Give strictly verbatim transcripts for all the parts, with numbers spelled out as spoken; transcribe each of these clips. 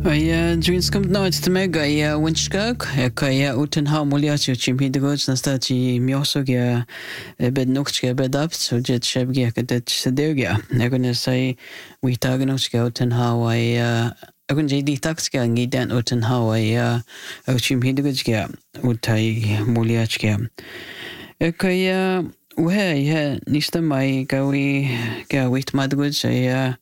Ja, dreams komt nooit te mega ja winskak ka ja uten ha moliacio chimpidgoch nastati miosog ja bed nochtje bed up so jet shebge ka det sedergia negone sai we tagnochke uten ha wa ja agun jdi taxka ngi den uten ha wa ja chimpidgoch ja utai moliachke ka ja وها ja نستمع قوي قوي تمدقود يا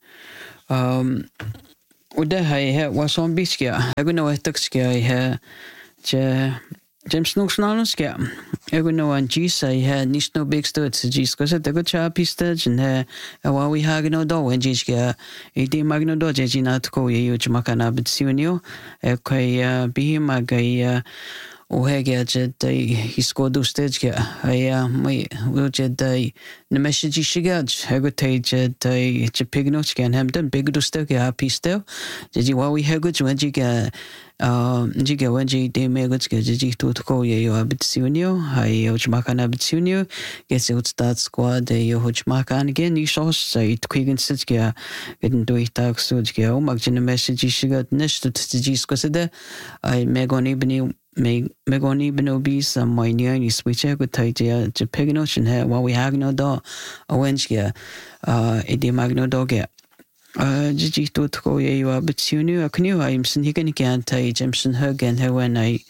um وده هاي وصون بيسكيا أقولنا وهتكسكيا هي جا جيمس نوكس نانوسكيا أقولنا وان جيس هي نيشنو بيكستو تجيس كوسا تقول شا بيستا جنها أواوي هاغنو دو وان جيسكيا إيدي ماغنو دو جيجينا تكو يو جمكانا بتسيونيو كي بيهما كي وهاجي جدي يسكودو ستيجي هيا مي وجدي نمشي شجاج هاجو تي جدي جبيجنوش كان همدن بيجدو ستيجي هابيستو جدي واوي هاجو جوانجي كا جيجا وانجي دي ميجوش كا جدي توتكو يو بتسيونيو هاي وجماكانا بتسيونيو جيسي وتستات سكواد يو وجماكان جين يشوش ساي تكويجن ستيجي جدن دوي تاك سوجي او ماك نمشي شجاج نشتو تجي سكوسده اي ميغوني بني me megoni benobi some my nearly switch out with tidia to pignotion here while we have no do a wenchia uh edi magno doge uh gigi to go you are but you knew I knew I'm sin he can can't tie Jimson Hagen her when I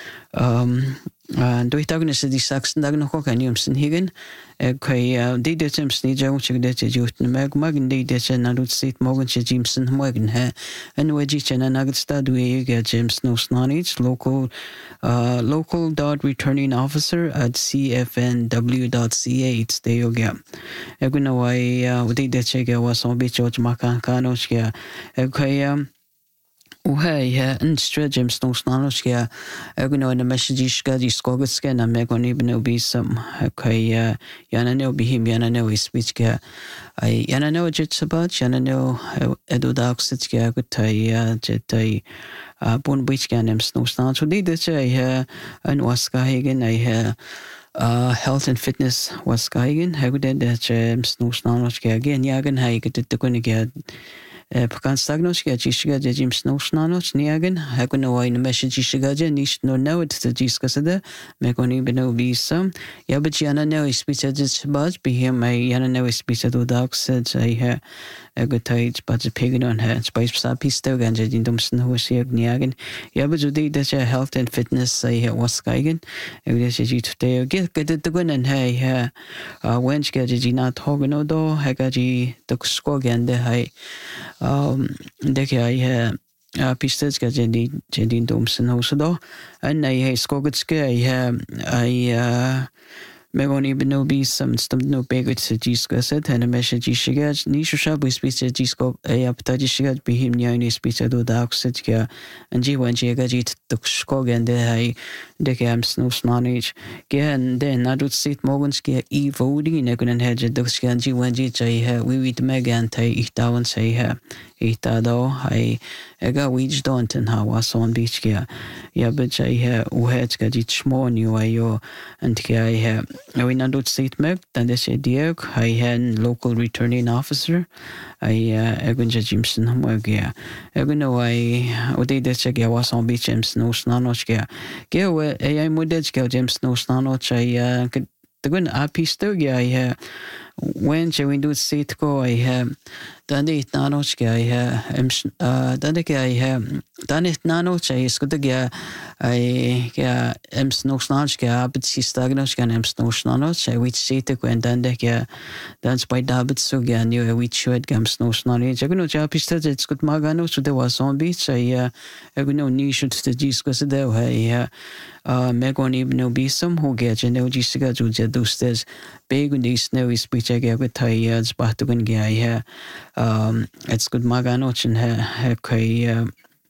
um and do it agnes di saxon dag no kan you sin higen kai di de Jimson ni jong chig de jut meg mag di de chen na lut sit morgen che Jimson morgen he and we gi chen na gad stad we get James no snanich local uh local dot returning officer at c f n w dot c a it's there you get eguna wai di de che ge was on bi george makan kanos ge kai um وهاي ها انسترا جيمس نوسنانوسكيا اغنو ان مسجيشكا دي سكوغسكا نا ميغوني بنو بيسم هكاي يانا نو بيهم يانا نو سبيتكا اي يانا نو جيتسبات يانا نو ادو داكسيتكا غتاي جتاي بون بيتكا نمس نوسنانسو دي دتاي ها ان واسكا هيغن اي ها Uh, health and fitness was geigen haguden der James Nusnanochke again yagen haiget de kunige Pakan stagnochke jishiga James Nusnanoch niagen haguno in message jishiga nish no know it to jiskasada megoni beno bisam yabajana no speech just buzz be him my yana no speech do dogs said I ha a good tight but the pig on her spice sapi still ganja in dumsen hosiag niagen yabajudi that health and fitness I was geigen evidence today get get the gun and hey uh wench gaji not hogano do hagaji the skogende hai um deke I ha pistes gaji jendin dumsen hosodo and I skogutske I I Megoni beno bi some stum no begut to jiska set and a message shigaj nisho shab we speech jisko a aptaji shigaj be him nyani speech do dark set ga and ji when ji gaji to skog and de hai de gam snow snanage gen den adut sit morgens ge e vodi negun hedge de skan ji when ji jai ha we with megan tai ich down say ha ich da do hai ega wij don't and how was on beach ge ja but jai ha u hedge gaji chmon you ayo and ge I ha Now we not sit meg then this idea I had local returning officer I egunja Jimson homogia eguno I odi de check ya was on beach James no snanoch ge ge we I modej ge James no snanoch I the gun api stogia I when we do sit go I have done it nanoch ge I have done it I have done it nanoch I skud ge I ja em snowsnach ge abet si stagnoch ge em snowsnanoch I which sit go and then ge dance by dabet so ge new which should gam snowsnanoch I gno ja pistat it's good magano so there was on beach I I gno ni should the disco so there I uh megoni no bisum who get you know jisiga ju je dostes big ni snow is speech I get with years but to ge I um it's good magano and ha kai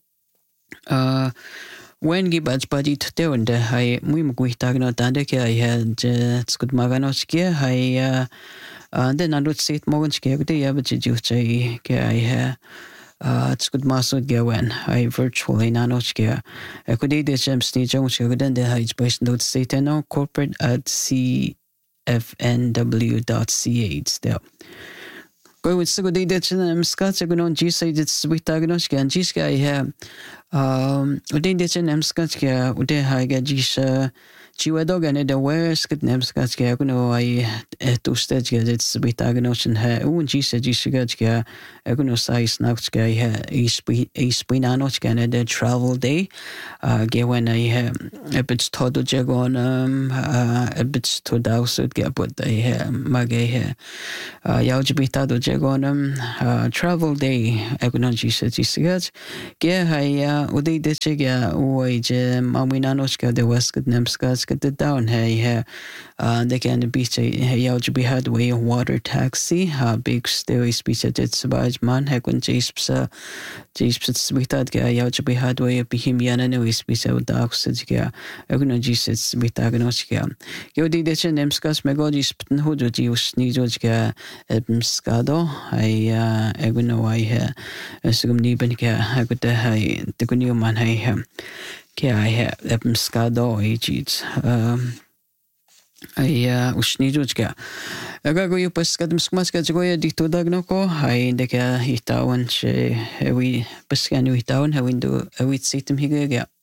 uh when gi baj badi te und hai muy mugui tagno tande ke I had skut maganos ke hai and then andut sit morgens ke de ya baj ju chai ke I ha uh skut masud ge when I virtually nanos ke ekudi de james ni jong che den de hai space not sit no corporate at c f n w dot c h there Go with Sigo de Ditchin, Scotch, no Gisa, it's Witaganoska, and Giska, yeah. Um, Udin Ditchin, M. Scotchka, Ude Haga Gisa. Chiwadog and the West could never scotch. I know I to stage it's with Agnotion. Own Gisa Gisiga, Agono size Noxka, a spinanochka and the travel day. Uh, get when I have a bit todo jagon, um, a bit to douse it get what they have, Magay, uh, Yaujibitado jagonum, uh, travel day, Agono Gisa Gisiga. Get I, Udi de Chiga, Uage, Maminanochka, the West could never scotch. Get the down hey uh they can be say hey you be had way water taxi uh big still speech at it's about man hakun jeeps uh jeeps we thought guy you be had way be him yana no speech out dark says yeah agno jesus we thought no yeah you did the name scas megodi spin who do you sneeze ga skado I uh agno I ha sugum ni ben ga hagut hay the good man hay him Kea I have them scado agents. Um, I uh, usnidujka. Agago you pescadum smaska joya dito dagnoko. I indicate hitawan she we pescanu hitawan, how we do a wit situm higa.